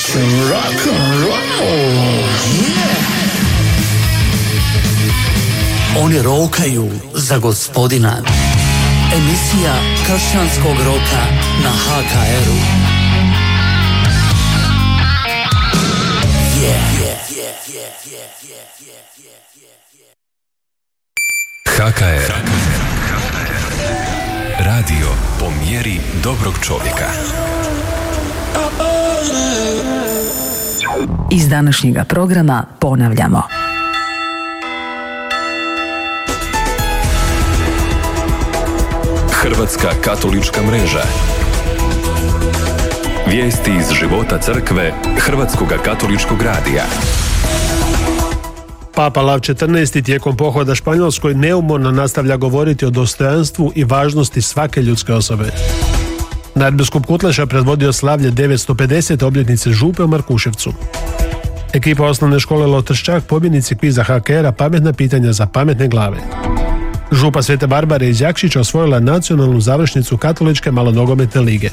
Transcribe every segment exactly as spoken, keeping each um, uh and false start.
rock and roll, yeah. Oni rokaju za gospodina. Emisija kršćanskog roka na H K R-u. Yeah, yeah, yeah, yeah, yeah, yeah. H K R. Radio po mjeri dobrog čovjeka. Iz današnjega programa ponavljamo. Hrvatska katolička mreža. Vijesti iz života crkve Hrvatskoga katoličkog radija. Papa Lav četrnaesti tijekom pohoda Španjolskoj neumorno nastavlja govoriti o dostojanstvu i važnosti svake ljudske osobe. Nadbiskup Kutleša predvodio slavlje devetsto pedesete obljetnice župe u Markuševcu. Ekipa osnovne škole Lotrščak pobjednici kviza H K R-a pametna pitanja za pametne glave. Župa Svete Barbare iz Jakšića osvojila nacionalnu završnicu Katoličke malonogometne lige.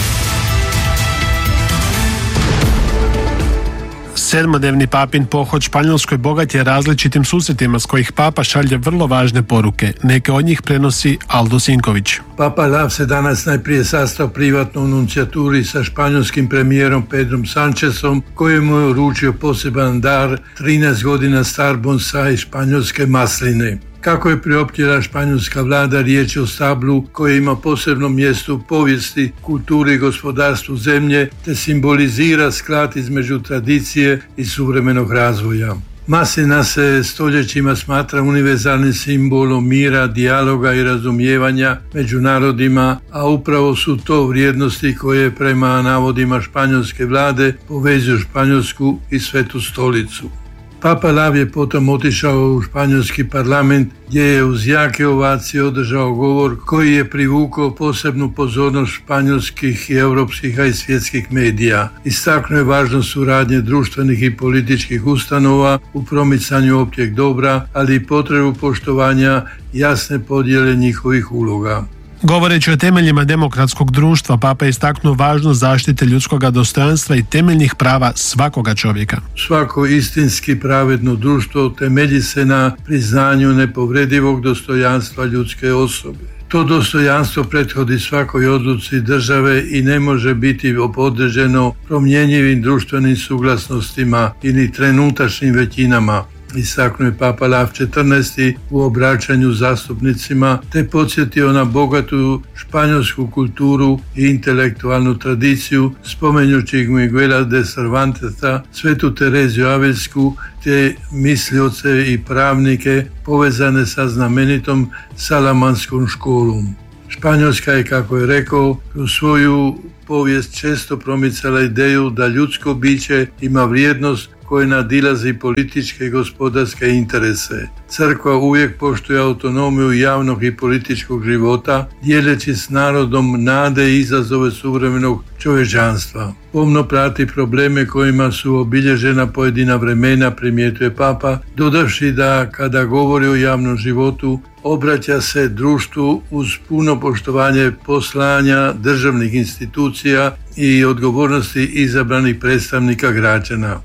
Sedmodnevni papin pohod Španjolskoj bogat je različitim susretima s kojih papa šalje vrlo važne poruke. Neke od njih prenosi Aldo Sinković. Papa Lav se danas najprije sastao privatno u nuncijaturi sa španjolskim premijerom Pedrom Sanchezom, kojemu je uručio poseban dar trinaest godina star bonsai španjolske masline. Kako je priopćila španjolska vlada, riječ je o stablu koje ima posebno mjesto u povijesti, kulturi i gospodarstvu zemlje, te simbolizira sklad između tradicije i suvremenog razvoja. Maslina se stoljećima smatra univerzalnim simbolom mira, dijaloga i razumijevanja među narodima, a upravo su to vrijednosti koje prema navodima španjolske vlade povezuju Španjolsku i Svetu stolicu. Papa Lav je potom otišao u španjolski parlament gdje je uz jake ovacije održao govor koji je privukao posebnu pozornost španjolskih i europskih, a i svjetskih medija. Istaknuo je važnost suradnje društvenih i političkih ustanova u promicanju općeg dobra, ali i potrebu poštovanja jasne podjele njihovih uloga. Govoreći o temeljima demokratskog društva, papa je istaknuo važnost zaštite ljudskog dostojanstva i temeljnih prava svakoga čovjeka. Svako istinski pravedno društvo temelji se na priznanju nepobredivog dostojanstva ljudske osobe. To dostojanstvo prethodi svakoj odluci države i ne može biti podređeno promjenjivim društvenim suglasnostima ili trenutačnim većinama, istaknuo je Papa Lav četrnaesti u obraćanju zastupnicima, te podsjetio na bogatu španjolsku kulturu i intelektualnu tradiciju, spomenjući Miguela de Cervantesa, Svetu Tereziju Avelsku, te mislioce i pravnike povezane sa znamenitom Salamanskom školom. Španjolska je, kako je rekao, kroz svoju povijest često promicala ideju da ljudsko biće ima vrijednost koje nadilazi političke i gospodarske interese. Crkva uvijek poštuje autonomiju javnog i političkog života, dijeleći s narodom nade i izazove suvremenog čovječanstva. Pomno prati probleme kojima su obilježena pojedina vremena, primijetuje Papa, dodavši da kada govori o javnom životu, obraća se društvu uz puno poštovanje poslanja državnih institucija i odgovornosti izabranih predstavnika građana.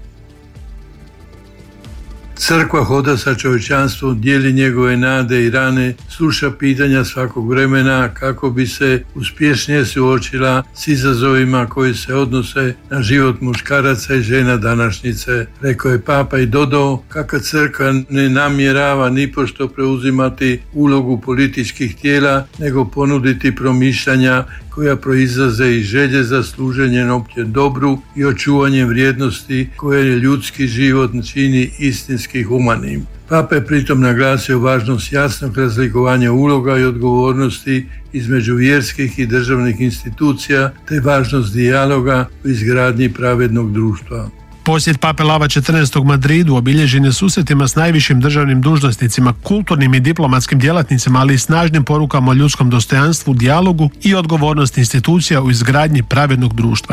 Crkva hoda sa čovječanstvom, dijeli njegove nade i rane, sluša pitanja svakog vremena kako bi se uspješnije suočila s izazovima koji se odnose na život muškaraca i žena današnjice, rekao je Papa i dodao kako crkva ne namjerava nipošto preuzimati ulogu političkih tijela, nego ponuditi promišljanja koja proizlaze iz želje za služenjem općem dobru i očuvanjem vrijednosti koje ljudski život čini istinski humanim. Papa je pritom naglasio važnost jasnog razlikovanja uloga i odgovornosti između vjerskih i državnih institucija, te važnost dijaloga u izgradnji pravednog društva. Posjet Pape Lava četrnaestog Madridu obilježen je susretima s najvišim državnim dužnosnicima, kulturnim i diplomatskim djelatnicima, ali i snažnim porukama o ljudskom dostojanstvu, dijalogu i odgovornosti institucija u izgradnji pravednog društva.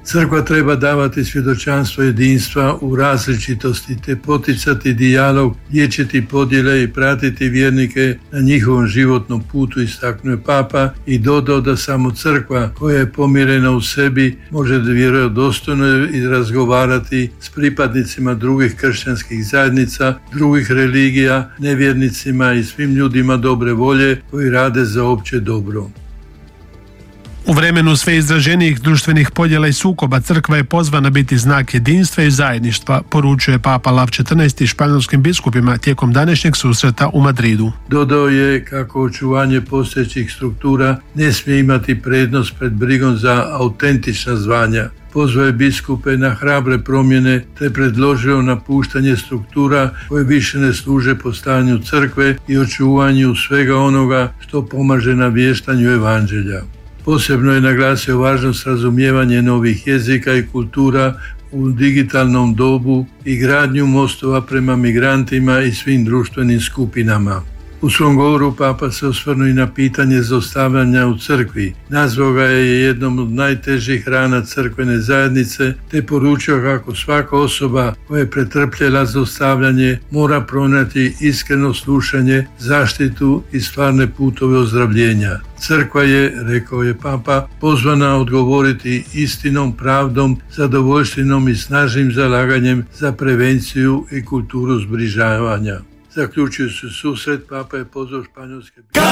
Crkva treba davati svjedočanstvo jedinstva u različitosti te poticati dijalog, liječiti podjele i pratiti vjernike na njihovom životnom putu, istaknuo je Papa i dodao da samo crkva koja je pomirena u sebi može vjerodostojno i razgovarati s pripadnicima drugih kršćanskih zajednica, drugih religija, nevjernicima i svim ljudima dobre volje koji rade za opće dobro. U vremenu sve izraženijih društvenih podjela i sukoba crkva je pozvana biti znak jedinstva i zajedništva, poručuje Papa Lav četrnaesti španjolskim biskupima tijekom današnjeg susreta u Madridu. Dodao je kako očuvanje postojećih struktura ne smije imati prednost pred brigom za autentična zvanja. Pozvao je biskupe na hrabre promjene te predložio napuštanje struktura koje više ne služe postavljanju crkve i očuvanju svega onoga što pomaže na vještanju evanđelja. Posebno je naglasio važnost razumijevanja novih jezika i kultura u digitalnom dobu i gradnju mostova prema migrantima i svim društvenim skupinama. U svom govoru Papa se osvrnuo i na pitanje zlostavljanja u crkvi. Nazvao ga je jednom od najtežih rana crkvene zajednice te poručio kako svaka osoba koja je pretrpjela zlostavljanje mora pronaći iskreno slušanje, zaštitu i stvarne putove ozdravljenja. Crkva je, rekao je Papa, pozvana odgovoriti istinom, pravdom, zadovoljštinom i snažnim zalaganjem za prevenciju i kulturu zbližavanja. Zaključuju se susret, Papa je pozvao španjolske